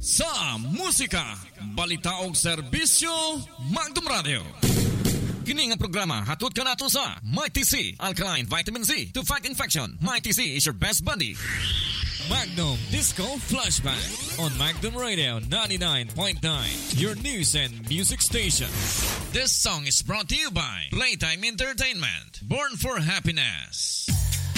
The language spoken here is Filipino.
Sa musika, balita og serbisyo, Magnum Radio. Kini nga programa hatod ka nato sa Mighty C, Alkaline Vitamin Z to fight infection. Mighty C is your best buddy. Magnum Disco Flashback on Magnum Radio 99.9, your news and music station. This song is brought to you by Playtime Entertainment, Born for Happiness.